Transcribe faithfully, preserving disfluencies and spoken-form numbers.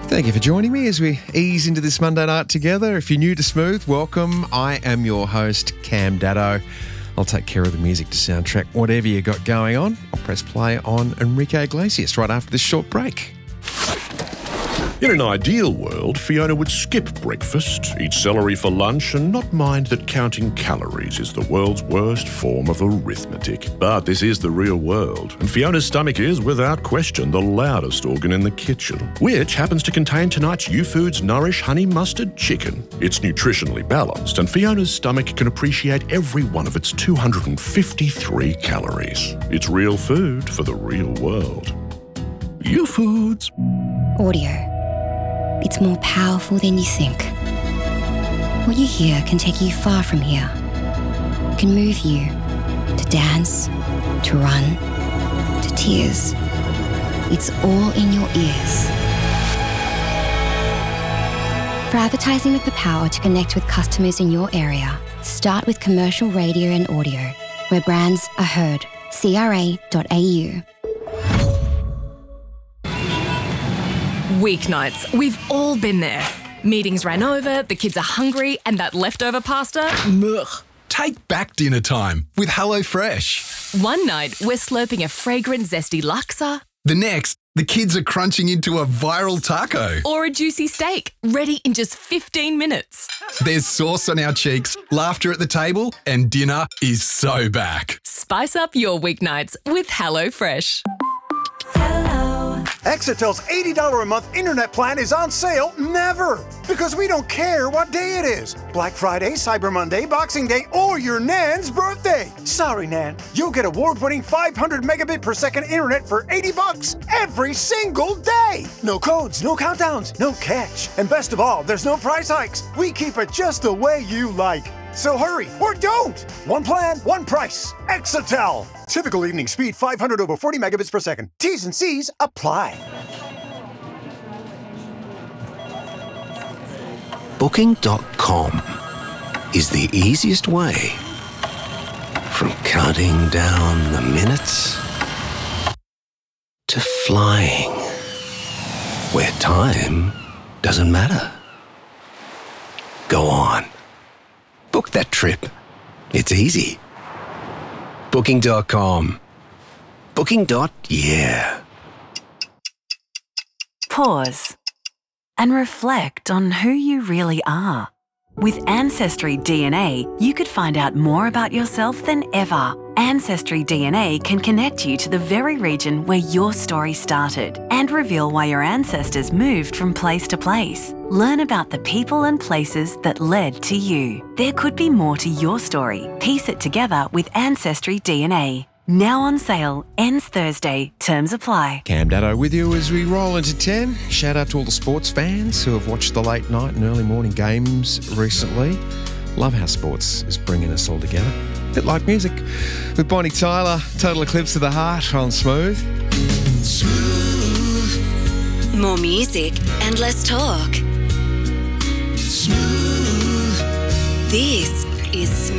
Thank you for joining me as we ease into this Monday night together. If you're new to Smooth, welcome. I am your host, Cam Daddo. I'll take care of the music to soundtrack whatever you got going on. I'll press play on Enrique Iglesias right after this short break. In an ideal world, Fiona would skip breakfast, eat celery for lunch, and not mind that counting calories is the world's worst form of arithmetic. But this is the real world, and Fiona's stomach is, without question, the loudest organ in the kitchen, which happens to contain tonight's U-Foods Nourish Honey Mustard Chicken. It's nutritionally balanced, and Fiona's stomach can appreciate every one of its two hundred fifty-three calories. It's real food for the real world. U-Foods. Audio. It's more powerful than you think. What you hear can take you far from here. It can move you to dance, to run, to tears. It's all in your ears. For advertising with the power to connect with customers in your area, start with commercial radio and audio, where brands are heard. C R A dot A U. Weeknights, we've all been there. Meetings ran over, the kids are hungry, and that leftover pasta, ugh. Take back dinner time with HelloFresh. One night, we're slurping a fragrant, zesty laksa. The next, the kids are crunching into a viral taco. Or a juicy steak, ready in just fifteen minutes. There's sauce on our cheeks, laughter at the table, and dinner is so back. Spice up your weeknights with HelloFresh. Exitel's eighty dollars a month internet plan is on sale never, because we don't care what day it is. Black Friday, Cyber Monday, Boxing Day, or your Nan's birthday. Sorry, Nan. You'll get award-winning five hundred megabit per second internet for eighty bucks every single day. No codes, no countdowns, no catch. And best of all, there's no price hikes. We keep it just the way you like. So hurry, or don't! One plan, one price. Exitel. Typical evening speed five hundred over forty megabits per second. T's and C's apply. Booking dot com is the easiest way from counting down the minutes to flying where time doesn't matter. Go on. Book that trip. It's easy. Booking dot com. Booking. Yeah. Pause and reflect on who you really are. With Ancestry D N A, you could find out more about yourself than ever. Ancestry D N A can connect you to the very region where your story started and reveal why your ancestors moved from place to place. Learn about the people and places that led to you. There could be more to your story. Piece it together with Ancestry D N A. Now on sale, ends Thursday. Terms apply. Cam Daddo with you as we roll into ten. Shout out to all the sports fans who have watched the late night and early morning games recently. Love how sports is bringing us all together. Bit like music. With Bonnie Tyler, Total Eclipse of the Heart on Smooth. Smooth. More music and less talk. Smooth. This is Smooth.